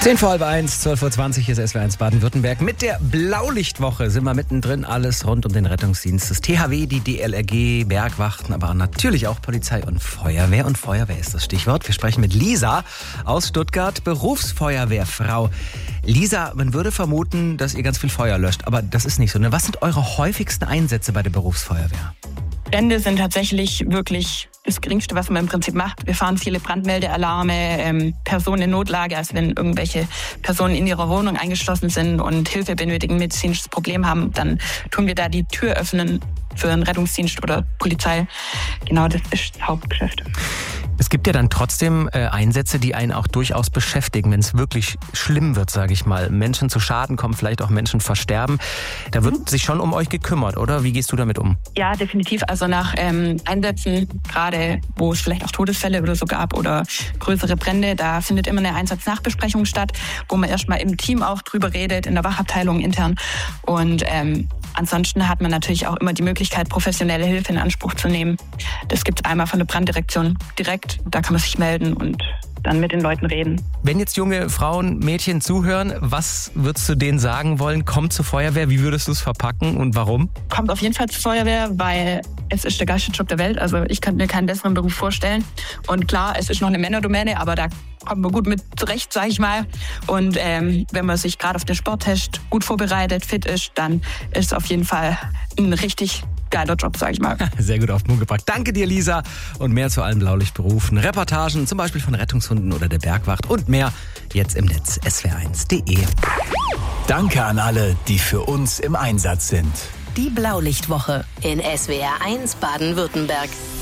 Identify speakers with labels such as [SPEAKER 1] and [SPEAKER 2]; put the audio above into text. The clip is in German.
[SPEAKER 1] 10:30, 12:20 Uhr, hier ist SWR1 Baden-Württemberg. Mit der Blaulichtwoche sind wir mittendrin. Alles rund um den Rettungsdienst. Das THW, die DLRG, Bergwachten, aber natürlich auch Polizei und Feuerwehr. Und Feuerwehr ist das Stichwort. Wir sprechen mit Lisa aus Stuttgart, Berufsfeuerwehrfrau. Lisa, man würde vermuten, dass ihr ganz viel Feuer löscht, aber das ist nicht so. Ne? Was sind eure häufigsten Einsätze bei der Berufsfeuerwehr?
[SPEAKER 2] Brände sind tatsächlich wirklich das Geringste, was man im Prinzip macht. Wir fahren viele Brandmeldealarme, Personen in Notlage, also wenn irgendwelche Personen in ihrer Wohnung eingeschlossen sind und Hilfe benötigen, medizinisches Problem haben, dann tun wir da die Tür öffnen für einen Rettungsdienst oder Polizei. Genau, das ist das Hauptgeschäft.
[SPEAKER 1] Es gibt ja dann trotzdem Einsätze, die einen auch durchaus beschäftigen, wenn es wirklich schlimm wird, sage ich mal. Menschen zu Schaden kommen, vielleicht auch Menschen versterben. Da wird sich schon um euch gekümmert, oder? Wie gehst du damit um?
[SPEAKER 2] Ja, definitiv. Also nach Einsätzen, gerade wo es vielleicht auch Todesfälle oder so gab oder größere Brände, da findet immer eine Einsatznachbesprechung statt, wo man erstmal im Team auch drüber redet, in der Wachabteilung intern. Und ansonsten hat man natürlich auch immer die Möglichkeit, professionelle Hilfe in Anspruch zu nehmen. Das gibt es einmal von der Branddirektion direkt. Da kann man sich melden und dann mit den Leuten reden.
[SPEAKER 1] Wenn jetzt junge Frauen, Mädchen zuhören, was würdest du denen sagen wollen? Kommt zur Feuerwehr, wie würdest du es verpacken und warum?
[SPEAKER 2] Kommt auf jeden Fall zur Feuerwehr, weil es ist der geilste Job der Welt. Also ich könnte mir keinen besseren Beruf vorstellen. Und klar, es ist noch eine Männerdomäne, aber da kommt man gut mit zurecht, sag ich mal. Und wenn man sich gerade auf den Sporttest gut vorbereitet, fit ist, dann ist es auf jeden Fall ein richtig geiler Job, sag ich mal.
[SPEAKER 1] Sehr gut auf den Punkt gebracht. Danke dir, Lisa. Und mehr zu allen Blaulichtberufen, Reportagen, zum Beispiel von Rettungshunden oder der Bergwacht und mehr jetzt im Netz swr1.de.
[SPEAKER 3] Danke an alle, die für uns im Einsatz sind.
[SPEAKER 4] Die Blaulichtwoche in SWR1 Baden-Württemberg.